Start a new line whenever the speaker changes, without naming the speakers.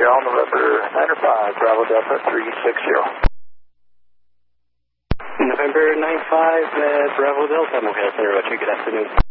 Montreal, November 905, Bravo Delta 360.
November 95, Bravo Delta, Montreal Center, Roger, good afternoon.